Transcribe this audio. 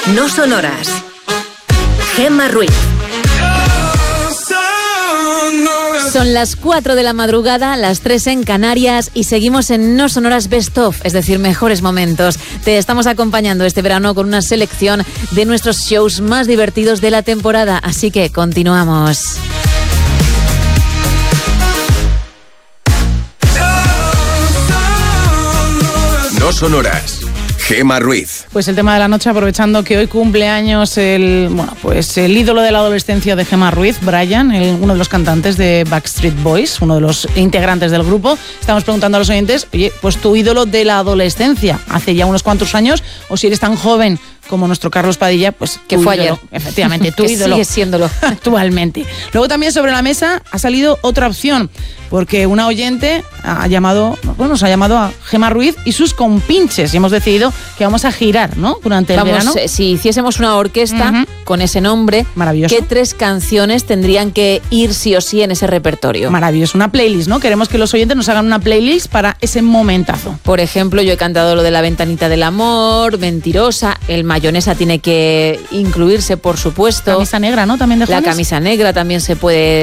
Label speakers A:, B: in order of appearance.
A: No sonoras. Gemma Ruiz.
B: Son las 4 de la madrugada, las 3 en Canarias y seguimos en No Sonoras Best Of, es decir, mejores momentos. Te estamos acompañando este verano con una selección de nuestros shows más divertidos de la temporada, así que continuamos.
C: No sonoras. Gemma Ruiz.
D: Pues el tema de la noche, aprovechando que hoy cumple años el ídolo de la adolescencia de Gemma Ruiz, Brian, uno de los cantantes de Backstreet Boys, uno de los integrantes del grupo. Estamos preguntando a los oyentes, oye, pues tu ídolo de la adolescencia, hace ya unos cuantos años, o si eres tan joven como nuestro Carlos Padilla, pues
B: que fue
D: ídolo,
B: ayer.
D: Efectivamente, tu
B: que
D: ídolo.
B: Sigue siéndolo.
D: Actualmente. Luego también sobre la mesa ha salido otra opción, porque una oyente nos ha llamado a Gemma Ruiz y sus compinches, y hemos decidido que vamos a girar, ¿no? Durante el verano.
B: Si hiciésemos una orquesta con ese nombre,
D: maravilloso.
B: ¿Qué 3 canciones tendrían que ir sí o sí en ese repertorio?
D: Maravilloso, una playlist, ¿no? Queremos que los oyentes nos hagan una playlist para ese momentazo.
B: Por ejemplo, yo he cantado lo de La ventanita del amor, Mentirosa, el Mayonesa tiene que incluirse, por supuesto.
D: Camisa negra, ¿no? También de Juanes.
B: La camisa negra también se puede